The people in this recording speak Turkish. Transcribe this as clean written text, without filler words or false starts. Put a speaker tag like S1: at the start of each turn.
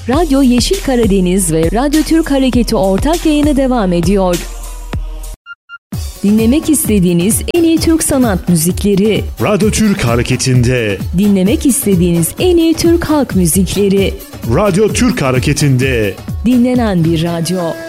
S1: Radyo Yeşil Karadeniz ve Radyo Türk Hareketi ortak yayını devam ediyor. Dinlemek istediğiniz en iyi Türk sanat müzikleri.
S2: Radyo Türk Hareketi'nde.
S1: Dinlemek istediğiniz en iyi Türk halk müzikleri.
S2: Radyo Türk Hareketi'nde.
S1: Dinlenen bir radyo.